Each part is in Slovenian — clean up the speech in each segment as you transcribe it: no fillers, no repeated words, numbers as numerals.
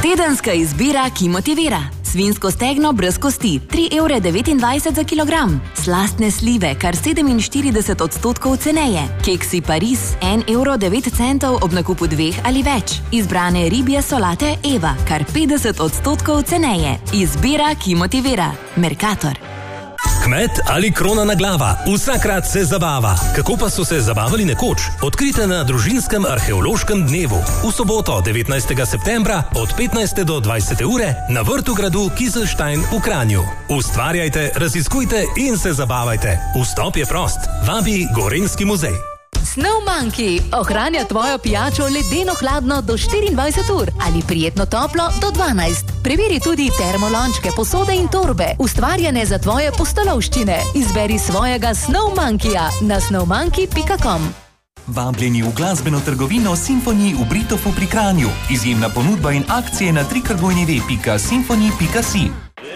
Tedenska izbira, ki motivira. Svinjsko stegno brez kosti, 3,29 € za kilogram. Slastne slive, kar 47% ceneje. Keksi Paris, 1,09 € ob nakupu 2 ali več. Izbrane ribje solate Eva, kar 50% ceneje. Izbira, ki motivira. Mercator. Kmet ali kronana glava, vsakrat se zabava. Kako pa so se zabavali nekoč? Odkrite na Družinskem arheološkem dnevu. V soboto 19. septembra od 15. do 20. ure na vrtu gradu Kieselstein v Kranju. Ustvarjajte, raziskujte in se zabavajte. Vstop je prost. Vabi Gorenjski muzej. Snow Monkey ohranja tvojo pijačo ledeno hladno do 24 ur ali prijetno toplo do 12. Preveri tudi termolončke, posode in torbe, ustvarjene za tvoje postolovščine. Izberi svojega Snow Monkeyja na snowmonkey.com. Vabljeni v glasbeno trgovino Symphony v Britofu pri Kranju. Izjemna ponudba in akcije na www.symphony.si.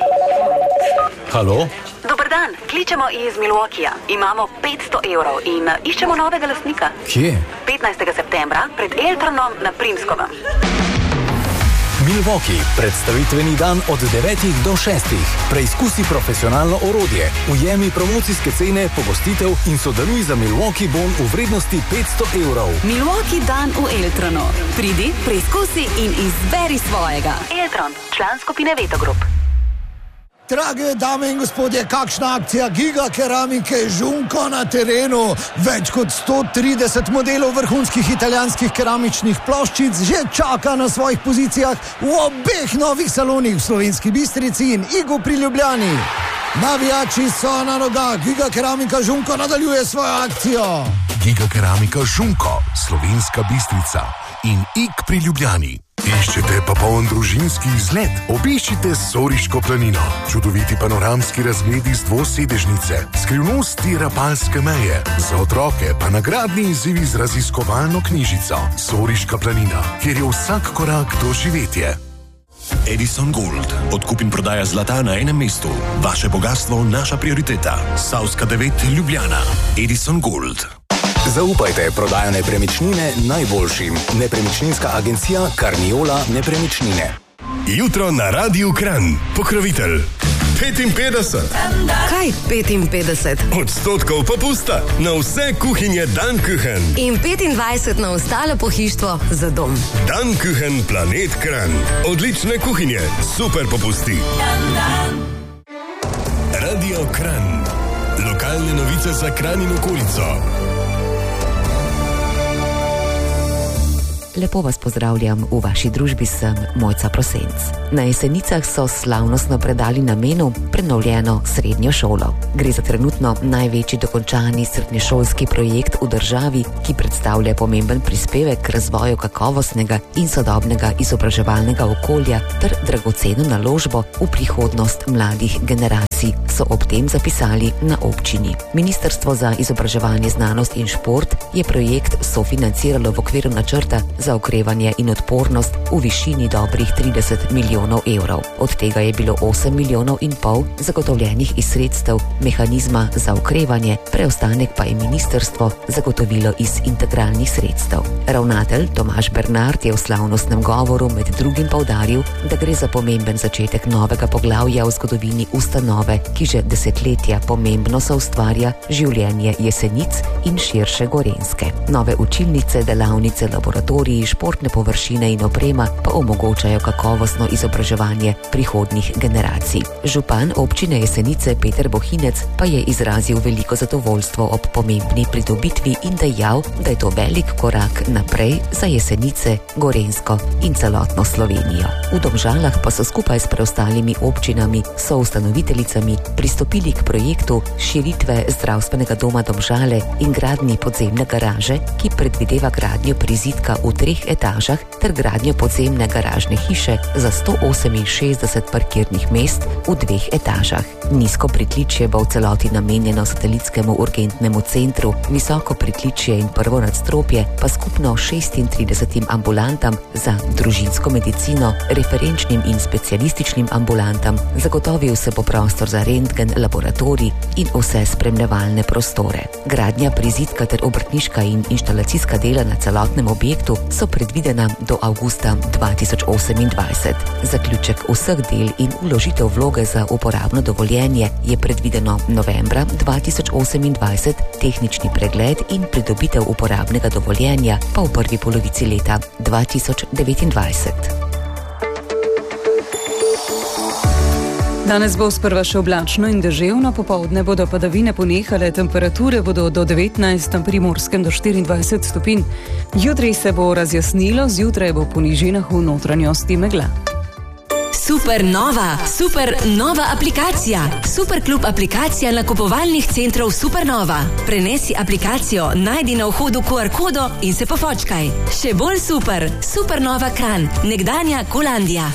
Halo? Dobar dan, kličemo iz Milwaukeeja. Imamo 500 € in iščemo novega lastnika. Kje? 15. septembra pred Eltronom na Primskovem. Milwaukee, predstavitveni dan od 9 do 6. Preizkusi profesionalno orodje, ujemi promocijske cene, pogostitev in sodeluj za Milwaukee bon v vrednosti 500 €. Milwaukee dan v Eltronu. Pridi, preizkusi in izberi svojega. Eltron, član skupine Veto Group. Drage dame in gospodje, kakšna akcija Giga Keramike Žunko na terenu. Več kot 130 modelov vrhunskih italijanskih keramičnih ploščic že čaka na svojih pozicijah v obeh novih salonih v Slovenski Bistrici in Igu pri Ljubljani. Navijači so na nogah, Giga Keramika Žunko nadaljuje svojo akcijo. Giga Keramika Žunko, Slovenska Bistrica in Ig pri Ljubljani. Iščete popoln družinski izlet? Obiščite Soriško planino. Čudoviti panoramski razgledi z dvosedežnice, skrivnosti Rapalske meje. Za otroke pa nagradni izzivi z raziskovalno knjižico. Soriška planina, kjer je vsak korak doživetje. Edison Gold. Odkup in prodaja zlata na enem mestu. Vaše bogatstvo, naša prioriteta. Savska 9, Ljubljana. Edison Gold. Zaupajte prodajo nepremičnine najboljšim. Nepremičninska agencija Carniola Nepremičnine. Jutro na Radiu Kranj. Pokrovitelj 55. Kaj 55? % popusta na vse kuhinje Dankuchen. In 25 na ostalo pohištvo za dom. Dankuchen Planet Kranj. Odlične kuhinje, super popusti. Radio Kranj. Lokalne novice za Kranj in okolico. Lepo vas pozdravljam, v vaši družbi sem Mojca Prosenc. Na Jesenicah so slavnostno predali namenu prenovljeno srednjo šolo. Gre za trenutno največji dokončani srednješolski projekt v državi, ki predstavlja pomemben prispevek k razvoju kakovostnega in sodobnega izobraževalnega okolja ter dragoceno naložbo v prihodnost mladih generacij, so ob tem zapisali na občini. Ministrstvo za izobraževanje, znanost in šport je projekt sofinanciralo v okviru načrta za okrevanje in odpornost v višini dobrih 30 milijonov €. Od tega je bilo 8,5 milijonov zagotovljenih iz sredstev mehanizma za okrevanje, preostanek pa je ministrstvo zagotovilo iz integralnih sredstev. Ravnatelj Tomaž Bernard je v slavnostnem govoru med drugim poudaril, da gre za pomemben začetek novega poglavja v zgodovini ustanove, ki že desetletja pomembno soustvarja življenje Jesenic in širše Gorenjske. Nove učilnice, delavnice, laboratoriji, športne površine in oprema pa omogočajo kakovostno izobraževanje prihodnjih generacij. Župan občine Jesenice Peter Bohinec pa je izrazil veliko zadovoljstvo ob pomembni pridobitvi in dejal, da je to velik korak naprej za Jesenice, Gorenjsko in celotno Slovenijo. V Domžalah pa so skupaj s preostalimi občinami, soustanoviteljicami, pristopili k projektu širitve zdravstvenega doma Domžale in gradnji podzemne garaže, ki predvideva gradnjo prizidka v 3 etažah ter gradnjo podzemne garažne hiše za 168 parkirnih mest v 2 etažah. Nizko pritličje bo v celoti namenjeno satelitskemu urgentnemu centru, visoko pritličje in prvo nadstropje pa skupno 36 ambulantam za družinsko medicino, referenčnim in specialističnim ambulantam. Zagotovil se bo prostor prostor za rentgen, laboratorij in vse spremljevalne prostore. Gradnja prizidka ter obrtniška in inštalacijska dela na celotnem objektu so predvidena do avgusta 2028. Zaključek vseh del in vložitev vloge za uporabno dovoljenje je predvideno novembra 2028, tehnični pregled in pridobitev uporabnega dovoljenja pa v prvi polovici leta 2029. Danes bo sprva še oblačno in deževno, popoldne bodo padavine ponehale, temperature bodo do 19, na Primorskem do 24 stopinj. Jutri se bo razjasnilo, zjutraj bo po nižinah v notranjosti megla. Super nova aplikacija. Superklub aplikacija nakupovalnih centrov Supernova. Prenesi aplikacijo, najdi na vhodu QR kodo in se pofočkaj. Še bolj super. Supernova Kranj, nekdanja Kolandija.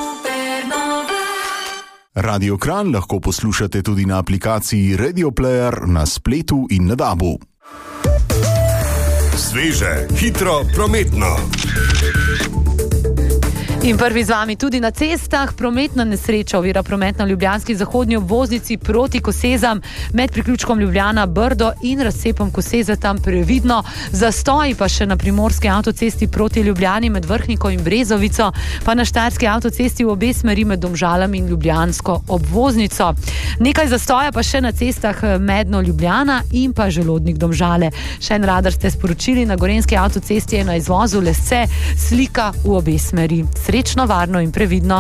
Radio Kranj lahko poslušate tudi na aplikaciji Radio Player na spletu in na DAB-u. Sveže, hitro, prometno. In prvi z vami tudi na cestah. Prometna nesreča ovira promet na ljubljanski zahodnji obvoznici proti Kosezam med priključkom Ljubljana Brdo in razcepom Koseze, tam previdno. Zastoji pa še na primorski avtocesti proti Ljubljani med Vrhniko in Brezovico, pa na štajerski avtocesti v obe smeri med Domžalami in ljubljansko obvoznico. Nekaj zastoja pa še na cestah Medno Ljubljana in pa Želodnik Domžale. Še en radar ste sporočili, na gorenjski avtocesti je na izvozu Lesce slika v obe smeri. Srečno, varno in previdno.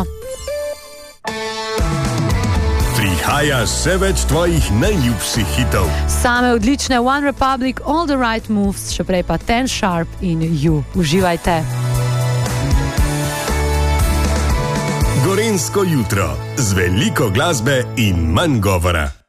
Prihaja še več tvojih najljubših hitov. Same odlične One Republic, All the Right Moves, še prej pa Ten Sharp in You. Uživajte. Gorenjsko jutro z veliko glasbe in manj govora.